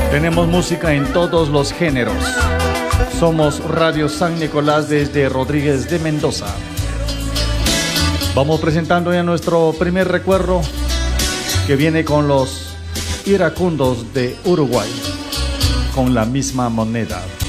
Tenemos música en todos los géneros. Somos Radio San Nicolás desde Rodríguez de Mendoza. Vamos presentando ya nuestro primer recuerdo, que viene con los iracundos de Uruguay, con la misma moneda.